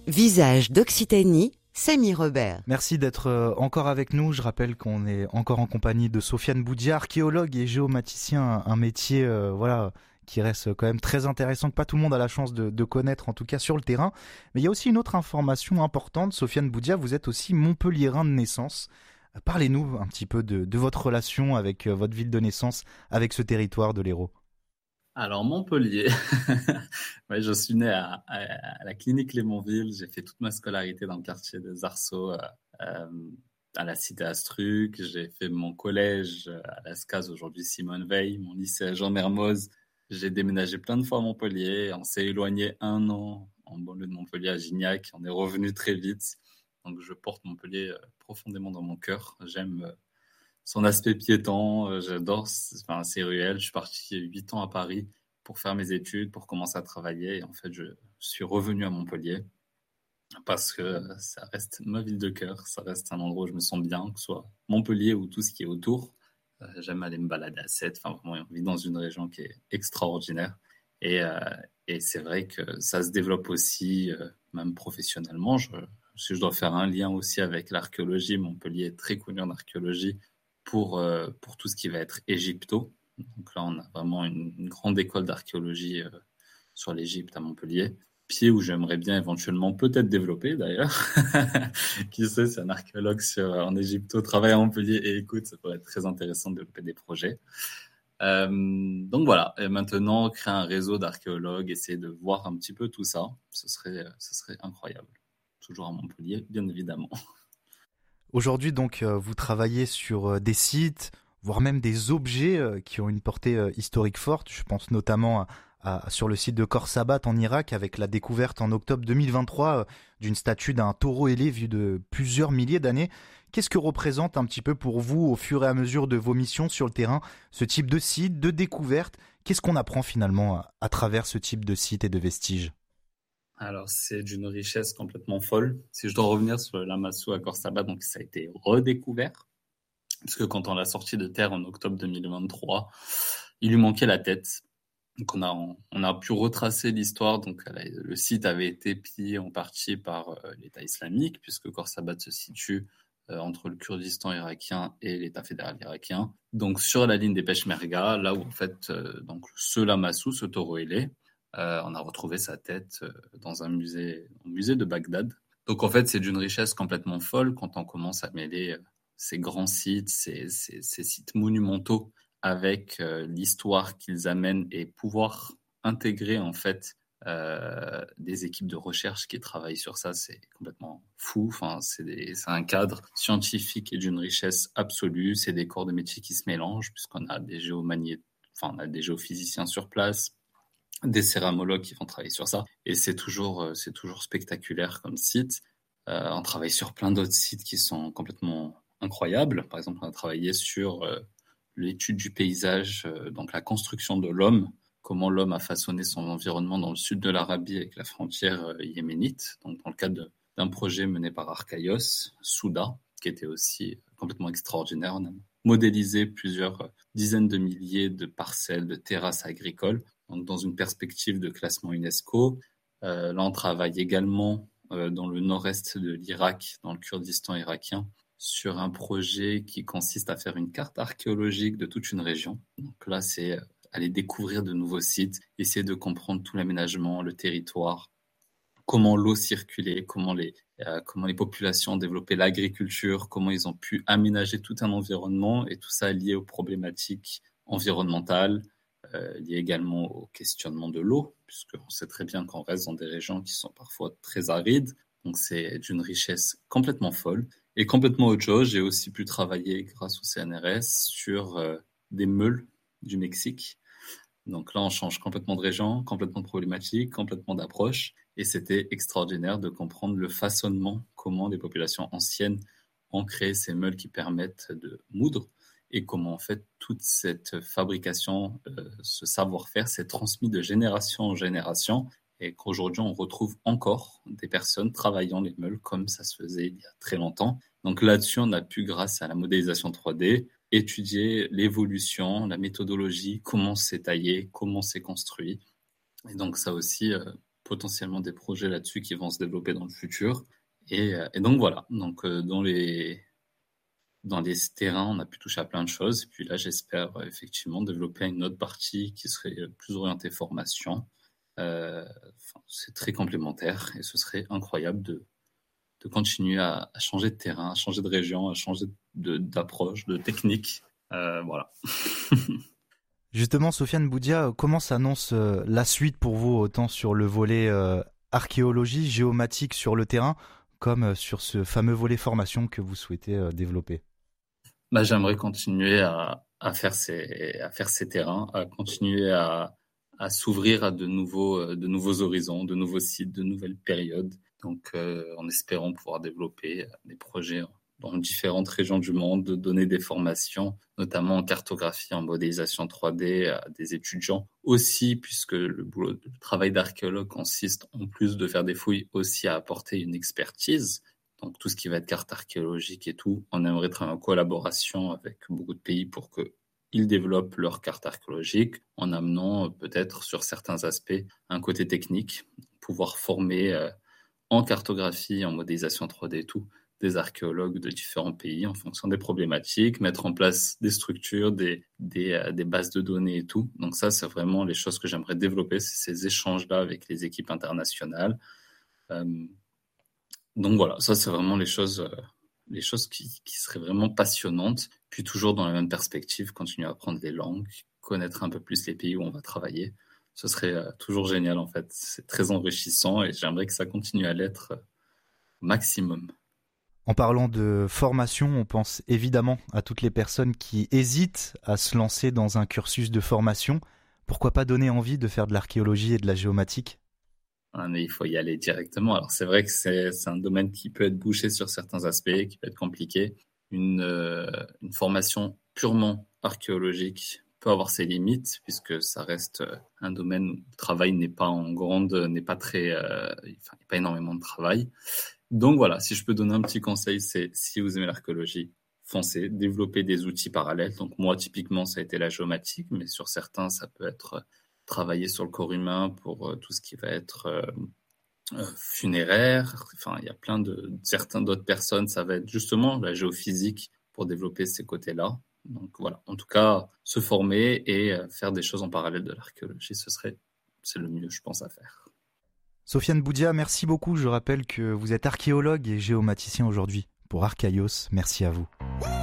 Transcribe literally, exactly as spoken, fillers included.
Visage d'Occitanie, Samy Robert. Merci d'être euh, encore avec nous. Je rappelle qu'on est encore en compagnie de Sofiane Boudia, archéologue et géomaticien, un, un métier euh, voilà, qui reste quand même très intéressant, que pas tout le monde a la chance de, de connaître, en tout cas sur le terrain. Mais il y a aussi une autre information importante. Sofiane Boudia, vous êtes aussi montpelliérain de naissance. Parlez-nous un petit peu de, de votre relation avec euh, votre ville de naissance, avec ce territoire de l'Hérault. Alors, Montpellier, ouais, je suis né à, à, à la clinique Clémonville. J'ai fait toute ma scolarité dans le quartier de Zarceau, euh, euh, à la cité Astruc. J'ai fait mon collège à l'Ascaz, aujourd'hui Simone Veil, mon lycée à Jean Mermoz. J'ai déménagé plein de fois à Montpellier. On s'est éloigné un an en banlieue de Montpellier à Gignac. On est revenu très vite. Donc, je porte Montpellier profondément dans mon cœur. J'aime euh, son aspect piéton, euh, j'adore, c'est, enfin, c'est réel. Je suis parti huit ans à Paris pour faire mes études, pour commencer à travailler. Et en fait, je suis revenu à Montpellier parce que euh, ça reste ma ville de cœur. Ça reste un endroit où je me sens bien, que ce soit Montpellier ou tout ce qui est autour. Euh, j'aime aller me balader à Sète. Enfin, vraiment, on vit dans une région qui est extraordinaire. Et, euh, et c'est vrai que ça se développe aussi, euh, même professionnellement. Je, si je dois faire un lien aussi avec l'archéologie, Montpellier est très connu en archéologie pour, euh, pour tout ce qui va être égypto. Donc là, on a vraiment une, une grande école d'archéologie euh, sur l'Égypte à Montpellier. Pied où j'aimerais bien éventuellement peut-être développer d'ailleurs. Qui sait, c'est un archéologue sur, en égypto, travaille à Montpellier et écoute, ça pourrait être très intéressant de développer des projets. Euh, donc voilà, et maintenant, créer un réseau d'archéologues, essayer de voir un petit peu tout ça, ce serait, ce serait incroyable. Toujours à Montpellier, bien évidemment. Aujourd'hui, donc, euh, vous travaillez sur euh, des sites, voire même des objets euh, qui ont une portée euh, historique forte. Je pense notamment à, à, sur le site de Khor Sabbath en Irak, avec la découverte en octobre deux mille vingt-trois euh, d'une statue d'un taureau ailé vieux de plusieurs milliers d'années. Qu'est-ce que représente un petit peu pour vous, au fur et à mesure de vos missions sur le terrain, ce type de site, de découverte? Qu'est-ce qu'on apprend finalement à, à travers ce type de site et de vestiges? Alors, c'est d'une richesse complètement folle. Si je dois revenir sur le Lamassu à Khor Sabbath, donc ça a été redécouvert, parce que quand on l'a sorti de terre en octobre deux mille vingt-trois, il lui manquait la tête. Donc, on a, on a pu retracer l'histoire. Donc, le site avait été pillé en partie par euh, l'État islamique, puisque Khor Sabbath se situe euh, entre le Kurdistan irakien et l'État fédéral irakien. Donc, sur la ligne des Peshmerga, là où en fait, euh, donc ce Lamassu, ce taureau ailé, Euh, on a retrouvé sa tête euh, dans un musée, un musée de Bagdad. Donc en fait, c'est d'une richesse complètement folle quand on commence à mêler euh, ces grands sites, ces, ces, ces sites monumentaux avec euh, l'histoire qu'ils amènent et pouvoir intégrer en fait euh, des équipes de recherche qui travaillent sur ça, c'est complètement fou. Enfin, c'est, des, c'est un cadre scientifique et d'une richesse absolue. C'est des corps de métier qui se mélangent puisqu'on a des géomagné... enfin, on a des géophysiciens sur place, des céramologues qui vont travailler sur ça. Et c'est toujours, euh, c'est toujours spectaculaire comme site. Euh, on travaille sur plein d'autres sites qui sont complètement incroyables. Par exemple, on a travaillé sur euh, l'étude du paysage, euh, donc la construction de l'homme, comment l'homme a façonné son environnement dans le sud de l'Arabie avec la frontière euh, yéménite, donc dans le cadre de, d'un projet mené par Archaïos, Souda, qui était aussi complètement extraordinaire. On a modélisé plusieurs dizaines de milliers de parcelles, de terrasses agricoles, donc dans une perspective de classement UNESCO. Euh, là, on travaille également euh, dans le nord-est de l'Irak, dans le Kurdistan irakien, sur un projet qui consiste à faire une carte archéologique de toute une région. Donc là, c'est aller découvrir de nouveaux sites, essayer de comprendre tout l'aménagement, le territoire, comment l'eau circulait, comment les, euh, comment les populations ont développé l'agriculture, comment ils ont pu aménager tout un environnement, et tout ça lié aux problématiques environnementales, euh, lié également au questionnement de l'eau, puisqu'on sait très bien qu'on reste dans des régions qui sont parfois très arides, donc c'est d'une richesse complètement folle. Et complètement autre chose, j'ai aussi pu travailler grâce au C N R S sur euh, des meules du Mexique. Donc là, on change complètement de région, complètement de problématique, complètement d'approche. Et c'était extraordinaire de comprendre le façonnement, comment les populations anciennes ont créé ces meules qui permettent de moudre et comment en fait toute cette fabrication, euh, ce savoir-faire s'est transmis de génération en génération et qu'aujourd'hui on retrouve encore des personnes travaillant les meules comme ça se faisait il y a très longtemps. Donc là-dessus, on a pu, grâce à la modélisation trois D, étudier l'évolution, la méthodologie, comment c'est taillé, comment c'est construit. Et donc ça aussi, euh, potentiellement des projets là-dessus qui vont se développer dans le futur. Et, et donc voilà, donc euh, dans les dans les terrains, on a pu toucher à plein de choses. Et puis là, j'espère euh, effectivement développer une autre partie qui serait plus orientée formation. Euh, c'est très complémentaire et ce serait incroyable de de continuer à, à changer de terrain, à changer de région, à changer de, d'approche, de technique. Euh, voilà. Justement, Sofiane Boudia, comment s'annonce euh, la suite pour vous, autant sur le volet euh, archéologie, géomatique sur le terrain, comme euh, sur ce fameux volet formation que vous souhaitez euh, développer? Bah, j'aimerais continuer à, à, faire ces, à faire ces terrains, à continuer à, à s'ouvrir à de nouveaux, de nouveaux horizons, de nouveaux sites, de nouvelles périodes. Donc, euh, en espérant pouvoir développer des projets dans différentes régions du monde, de donner des formations, notamment en cartographie, en modélisation trois D à des étudiants aussi, puisque le, boulot, le travail d'archéologue consiste, en plus de faire des fouilles, aussi à apporter une expertise. Donc, tout ce qui va être carte archéologique et tout, on aimerait travailler en collaboration avec beaucoup de pays pour qu'ils développent leur carte archéologique en amenant peut-être sur certains aspects un côté technique, pouvoir former euh, en cartographie, en modélisation trois D et tout, des archéologues de différents pays en fonction des problématiques, mettre en place des structures, des, des, euh, des bases de données et tout. Donc ça, c'est vraiment les choses que j'aimerais développer, c'est ces échanges-là avec les équipes internationales. Euh, donc voilà, ça, c'est vraiment les choses, euh, les choses qui, qui seraient vraiment passionnantes. Puis toujours dans la même perspective, continuer à apprendre les langues, connaître un peu plus les pays où on va travailler. Ce serait euh, toujours génial, en fait. C'est très enrichissant et j'aimerais que ça continue à l'être euh, maximum. En parlant de formation, on pense évidemment à toutes les personnes qui hésitent à se lancer dans un cursus de formation. Pourquoi pas donner envie de faire de l'archéologie et de la géomatique ? Ah, mais il faut y aller directement. Alors c'est vrai que c'est, c'est un domaine qui peut être bouché sur certains aspects, qui peut être compliqué. Une, euh, une formation purement archéologique peut avoir ses limites, puisque ça reste un domaine où le travail n'est pas en grande, n'est pas très, euh, enfin, il n'y a pas énormément de travail. Donc voilà, si je peux donner un petit conseil, c'est si vous aimez l'archéologie, foncez, développez des outils parallèles. Donc moi, typiquement, ça a été la géomatique, mais sur certains, ça peut être travailler sur le corps humain pour euh, tout ce qui va être euh, euh, funéraire. Enfin, il y a plein de certains d'autres personnes, ça va être justement la géophysique pour développer ces côtés-là. Donc voilà, en tout cas, se former et euh, faire des choses en parallèle de l'archéologie, ce serait, c'est le mieux, je pense, à faire. Sofiane Boudia, merci beaucoup. Je rappelle que vous êtes archéologue et géomaticien aujourd'hui pour Archaïos. Merci à vous.